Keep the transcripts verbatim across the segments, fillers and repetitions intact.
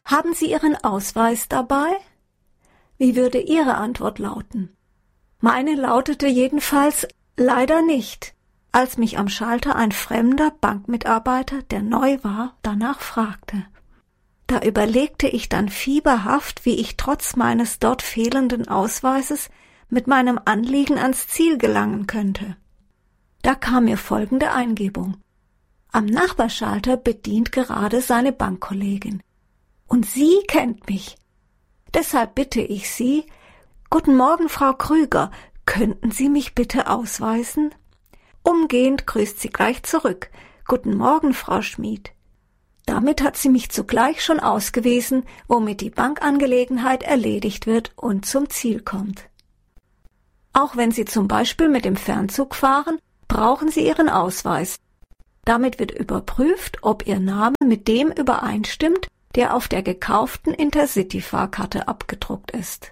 Haben Sie Ihren Ausweis dabei? Wie würde Ihre Antwort lauten? Meine lautete jedenfalls leider nicht, als mich am Schalter ein fremder Bankmitarbeiter, der neu war, danach fragte. Da überlegte ich dann fieberhaft, wie ich trotz meines dort fehlenden Ausweises mit meinem Anliegen ans Ziel gelangen könnte. Da kam mir folgende Eingebung. Am Nachbarschalter bedient gerade seine Bankkollegin. Und sie kennt mich. Deshalb bitte ich Sie, »Guten Morgen, Frau Krüger, könnten Sie mich bitte ausweisen?« Umgehend grüßt sie gleich zurück. »Guten Morgen, Frau Schmid.« Damit hat sie mich zugleich schon ausgewiesen, womit die Bankangelegenheit erledigt wird und zum Ziel kommt. Auch wenn Sie zum Beispiel mit dem Fernzug fahren, brauchen Sie Ihren Ausweis. Damit wird überprüft, ob Ihr Name mit dem übereinstimmt, der auf der gekauften Intercity-Fahrkarte abgedruckt ist.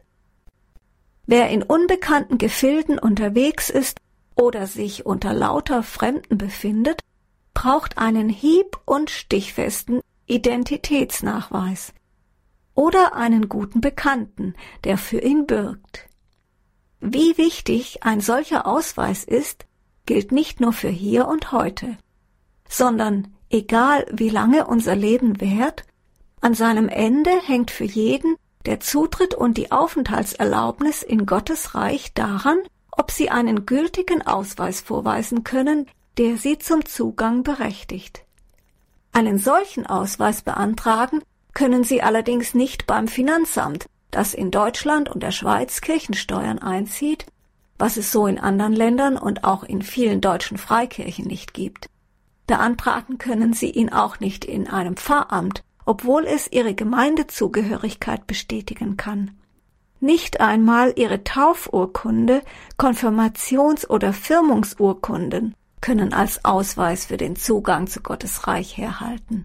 Wer in unbekannten Gefilden unterwegs ist oder sich unter lauter Fremden befindet, braucht einen hieb- und stichfesten Identitätsnachweis oder einen guten Bekannten, der für ihn bürgt. Wie wichtig ein solcher Ausweis ist, gilt nicht nur für hier und heute, sondern egal wie lange unser Leben währt, an seinem Ende hängt für jeden der Zutritt und die Aufenthaltserlaubnis in Gottes Reich daran, ob sie einen gültigen Ausweis vorweisen können, der sie zum Zugang berechtigt. Einen solchen Ausweis beantragen können Sie allerdings nicht beim Finanzamt, das in Deutschland und der Schweiz Kirchensteuern einzieht, was es so in anderen Ländern und auch in vielen deutschen Freikirchen nicht gibt. Beantragen können Sie ihn auch nicht in einem Pfarramt, obwohl es Ihre Gemeindezugehörigkeit bestätigen kann. Nicht einmal Ihre Taufurkunde, Konfirmations- oder Firmungsurkunden können als Ausweis für den Zugang zu Gottes Reich herhalten.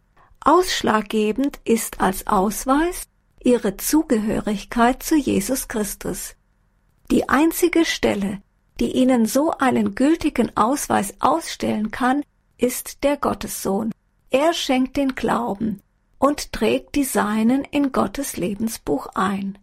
Ausschlaggebend ist als Ausweis Ihre Zugehörigkeit zu Jesus Christus. Die einzige Stelle, die Ihnen so einen gültigen Ausweis ausstellen kann, ist der Gottessohn. Er schenkt den Glauben und trägt die Seinen in Gottes Lebensbuch ein.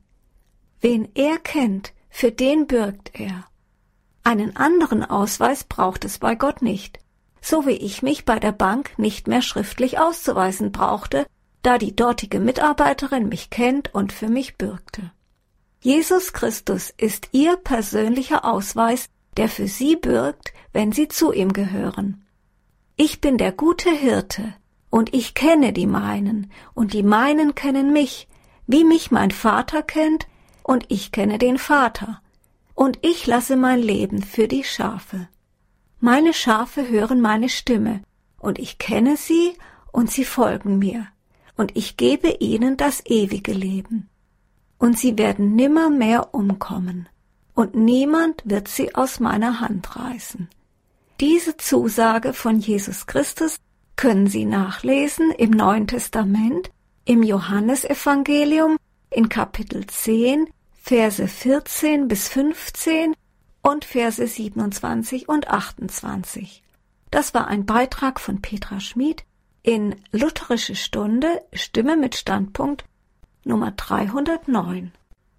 Wen er kennt, für den bürgt er. Einen anderen Ausweis braucht es bei Gott nicht, so wie ich mich bei der Bank nicht mehr schriftlich auszuweisen brauchte, da die dortige Mitarbeiterin mich kennt und für mich bürgte. Jesus Christus ist Ihr persönlicher Ausweis, der für Sie bürgt, wenn Sie zu ihm gehören. Ich bin der gute Hirte, und ich kenne die meinen, und die meinen kennen mich, wie mich mein Vater kennt, und ich kenne den Vater. Und ich lasse mein Leben für die Schafe. Meine Schafe hören meine Stimme, und ich kenne sie, und sie folgen mir, und ich gebe ihnen das ewige Leben. Und sie werden nimmermehr umkommen, und niemand wird sie aus meiner Hand reißen. Diese Zusage von Jesus Christus können Sie nachlesen im Neuen Testament, im Johannesevangelium, in Kapitel zehn, Verse vierzehn bis fünfzehn und Verse siebenundzwanzig und achtundzwanzig. Das war ein Beitrag von Petra Schmid in Lutherische Stunde, Stimme mit Standpunkt Nummer dreihundertneun.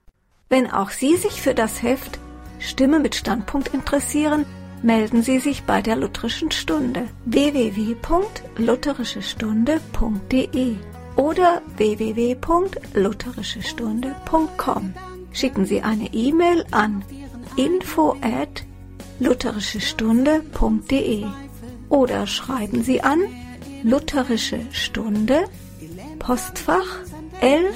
Wenn auch Sie sich für das Heft Stimme mit Standpunkt interessieren, melden Sie sich bei der Lutherischen Stunde w w w punkt lutherische stunde punkt d e oder w w w punkt lutherische stunde punkt com. Schicken Sie eine E-Mail an info at lutherische stunde punkt d e oder schreiben Sie an Lutherische Stunde, Postfach elf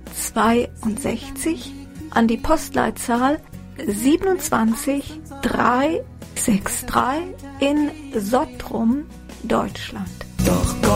zweiundsechzig an die Postleitzahl siebenundzwanzig dreihundertdreiundsechzig in Sottrum, Deutschland. Doch